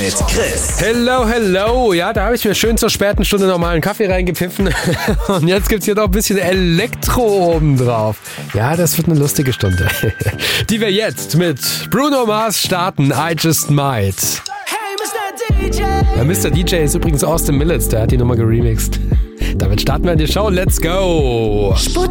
mit Chris. Hello. Ja, da habe ich mir schön zur späten Stunde nochmal einen Kaffee reingepfiffen. Und jetzt gibt's hier noch ein bisschen Elektro obendrauf. Ja, das wird eine lustige Stunde. Die wir jetzt mit Bruno Mars starten. I Just Might. Hey, Mr. DJ. Der Mr. DJ ist übrigens Austin Millets, der hat die Nummer geremixed. Damit starten wir in die Show. Let's go!